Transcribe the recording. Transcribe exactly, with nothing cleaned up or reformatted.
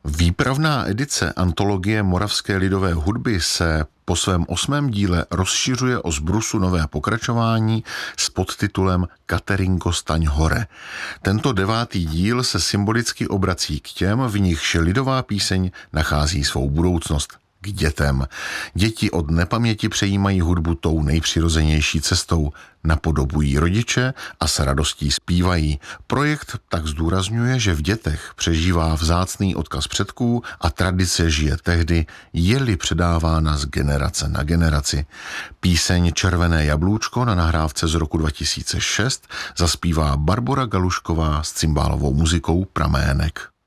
Výpravná edice antologie moravské lidové hudby se po svém osmém díle rozšiřuje o zbrusu nové pokračování s podtitulem Katerinko, staň hore. Tento devátý díl se symbolicky obrací k těm, v nichž lidová píseň nachází svou budoucnost. K dětem. Děti od nepaměti přejímají hudbu tou nejpřirozenější cestou, napodobují rodiče a s radostí zpívají. Projekt tak zdůrazňuje, že v dětech přežívá vzácný odkaz předků a tradice žije tehdy, je-li předávána z generace na generaci. Píseň Červené jablůčko na nahrávce z roku dva tisíce šest zaspívá Barbora Galušková s cimbálovou muzikou Pramének.